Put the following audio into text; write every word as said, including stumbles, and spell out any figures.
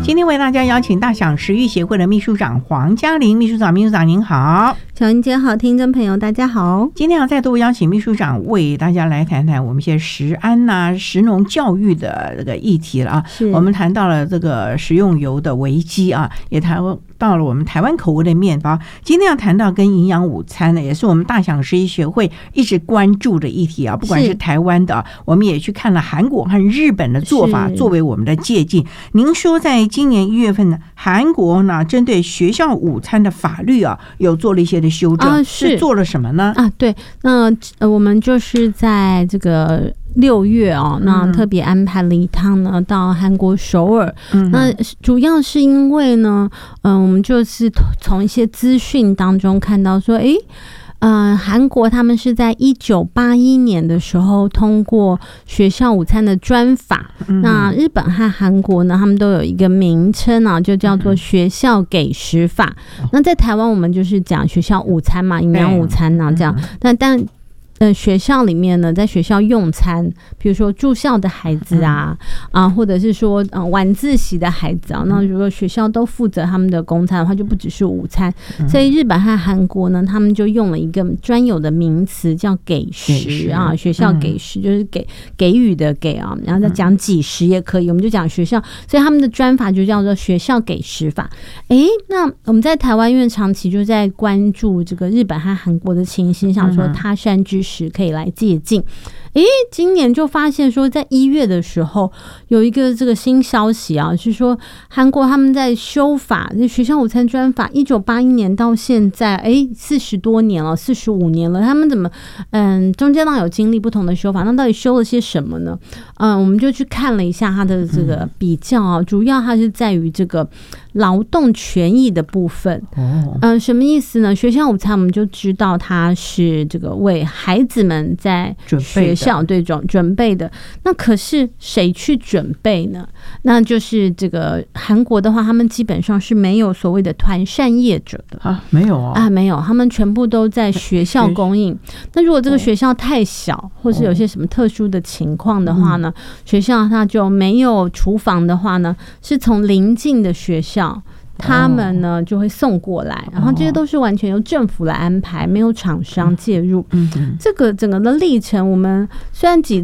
今天为大家邀请大享食育协会的秘书长黄嘉玲秘书长，秘书长您好。 小英姐好，听众朋友大家好。 今天要再度邀请秘书长为大家来谈谈我们一些食安呐、啊、食农教育的这个议题了啊。我们谈到了这个食用油的危机啊，也谈到了我们台湾口味的面包。今天要谈到跟营养午餐呢，也是我们大享食育协会一直关注的议题啊。不管是台湾的，我们也去看了韩国和日本的做法，作为我们的借鉴。您说在今年一月份呢，韩国呢针对学校午餐的法律啊，有做了一些的修正，啊、是, 是做了什么呢？ 啊，对，那呃，我们就是在这个六月哦，那特别安排了一趟呢到韩国首尔。嗯、那主要是因为呢，嗯、呃，我们就是从一些资讯当中看到说，哎。呃，韩国他们是在一九八一年的时候通过学校午餐的专法。嗯、那日本和韩国呢，他们都有一个名称啊，就叫做学校给食法。嗯、那在台湾我们就是讲学校午餐嘛，营养午餐啊这样。但但呃，学校里面呢，在学校用餐，比如说住校的孩子啊，嗯、啊，或者是说呃晚自习的孩子啊，那如果学校都负责他们的供餐的话，就不只是午餐。嗯、所以日本和韩国呢，他们就用了一个专有的名词叫给食啊，学校给食、嗯、就是给给予的给啊，然后再讲几食也可以，我们就讲学校，所以他们的专法就叫做学校给食法。哎，那我们在台湾因为长期就在关注这个日本和韩国的情形，想说他山之时可以来借鉴。诶，今年就发现说，在一月的时候有一个这个新消息啊，是说韩国他们在修法，这学校午餐专法，一九八一年到现在，诶，四十多年了，四十五年了，他们怎么嗯中间呢有经历不同的修法？那到底修了些什么呢？嗯，我们就去看了一下它的这个比较啊，主要它是在于这个劳动权益的部分。哦，嗯，什么意思呢？学校午餐我们就知道它是这个为孩子们在学校对准准备的，那可是谁去准备呢？那就是这个韩国的话，他们基本上是没有所谓的团膳业者的啊，没有啊， 啊，没有，他们全部都在学校供应。那如果这个学校太小，或是有些什么特殊的情况的话呢，学校它就没有厨房的话呢，是从邻近的学校。他们呢就会送过来，然后这些都是完全由政府来安排，没有厂商介入。这个整个的历程，我们虽然几